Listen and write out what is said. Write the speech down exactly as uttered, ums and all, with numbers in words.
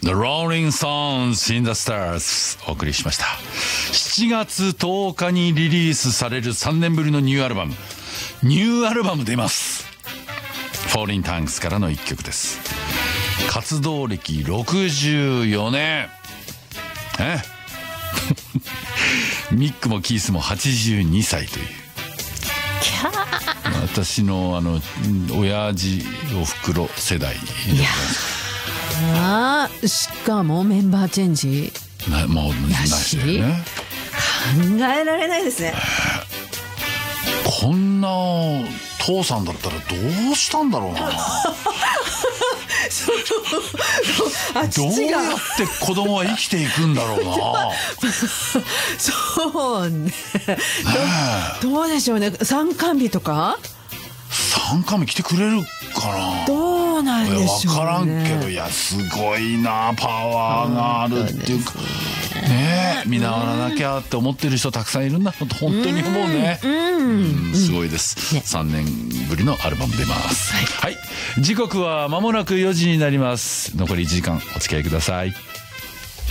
The Rolling Stones in the Stars お送りしました。しちがつとおかにリリースされるさんねんぶりのニューアルバム、ニューアルバム出ます。Falling Tanks からの一曲です。活動歴ろくじゅうよねん、えミックもキースもはちじゅうにさいという、私のあの親父おふくろ世代でございます。 ああ、しかもメンバーチェンジな、もうなしだよね。 考えられないですね。 こんな父さんだったらどうしたんだろうなあ、 どうやって子供は生きていくんだろうなそうね、ど, どうでしょうね。参観日とか参観日来てくれるかな。 どうなんでしょうね。 分からんけど、いやすごいな、パワーがあるっていうかね、見習わなきゃって思ってる人たくさんいるんだと本当に思うね。 うん、 うん、すごいです、ね、さんねんぶりのアルバム出ます。はい、はい、時刻は間もなくよじになります。残りいちじかんお付き合いください。